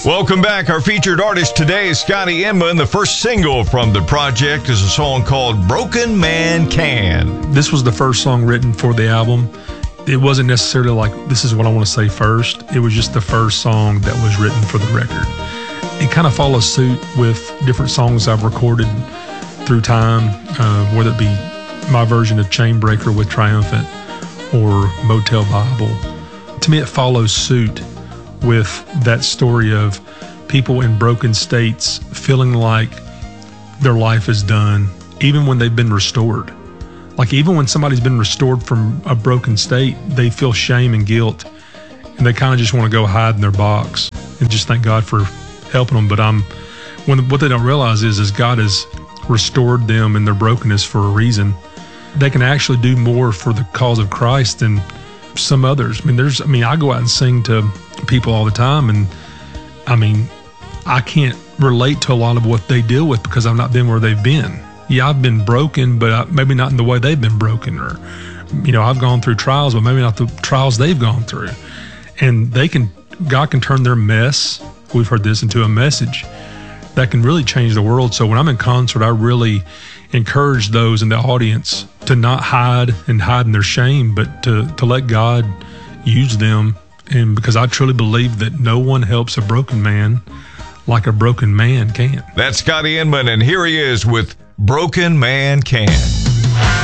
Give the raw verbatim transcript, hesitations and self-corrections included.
Welcome back. Our featured artist today is Scotty Inman. The first single from the project is a song called Broken Man Can. This was the first song written for the album. It wasn't necessarily like, this is what I want to say first. It was just the first song that was written for the record. It kind of follows suit with different songs I've recorded through time, uh, whether it be my version of Chainbreaker with Triumphant or Motel Bible. To me, it follows suit with that story of people in broken states feeling like their life is done, even when they've been restored. Like even when somebody's been restored from a broken state, they feel shame and guilt, and they kind of just want to go hide in their box and just thank God for helping them. But I'm, when what they don't realize is, is God has restored them in their brokenness for a reason. They can actually do more for the cause of Christ than some others. I mean, there's, I mean, I go out and sing to people all the time, and I mean, I can't relate to a lot of what they deal with because I've not been where they've been. Yeah, I've been broken, but I, maybe not in the way they've been broken, or, you know, I've gone through trials, but maybe not the trials they've gone through. And they can, God can turn their mess, we've heard this, into a message that can really change the world. So when I'm in concert, I really encourage those in the audience to not hide and hide in their shame, but to, to let God use them. And because I truly believe that no one helps a broken man like a broken man can. That's Scotty Inman, and here he is with Broken Man Can.